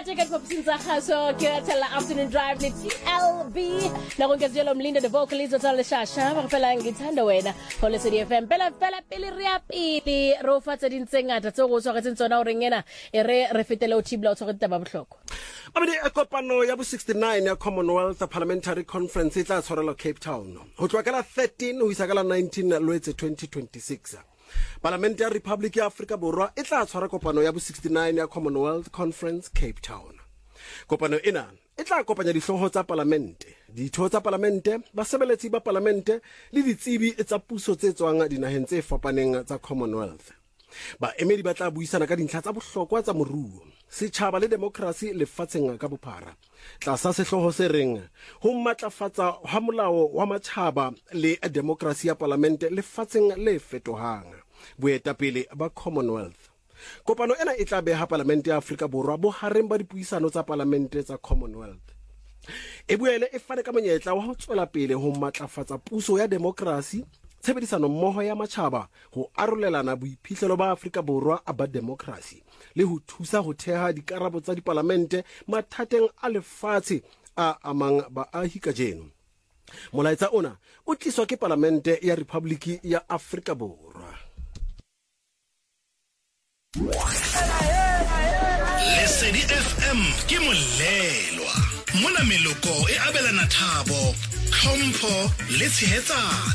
Ticket for Psinza so Tela Afternoon Drive le TLB na go ngezelo Mlinda the vocalist o tsala shasha ba phela ngithanda wena go le CDFM phela pele re ya pele ro fatsa dintsengata tso go tswa ka tsona o rengena re fetele o tibla o tswa ka taba bohloko Abedi kopano ya bo 69 ya Commonwealth Parliamentary Conference tla tshwarelwa Cape Town ho tloa ka la 13 ho isa ka la 19 Loetse 2026 Parliament ya Republic ya Afrika Borwa e tla tshwara kopano ya bo 69 ya Commonwealth Conference Cape Town. Kopano ena e tla kopanya dihloho tsa parlamente, ditho tsa parlamente, basebeletsi ba parlamente le ditsebi tsa puso tse tswang dinaheng tse fapaneng tsa Commonwealth. Baemedi ba tla buisana ka dintlha tsa bohlokwa tsa moruo, setjhaba le demokrasi lefatsheng ka bophara. Tlasa sehloho se reng ho matlafatsa ha molao wa matjhaba le demokrasi ya parlamente lefatsheng le fetohang. Boetapele ba Commonwealth. Kopano ena e tla beha parlamente ya Afrika Borwa bo hareng ba dipuisano tsa parlamente tsa Commonwealth. E boele e fane ka monyetla wa ho tswela pele ho matlafatsa puso ya demokrasi, tshebedisano mmoho ya matjhaba ho arolelana boiphihlelo ba Afrika Borwa ba demokrasi le ho thusa ho theha dikarabo tsa diparlamente mathateng a lefatshe a amang baahi kajeno. Molaetsa ona o tliswa ke parlamente ya Republic ya Afrika Borwa. Lesedi FM ke molelwa mona meloko e abelana thabo tlhompho le tshehetsano.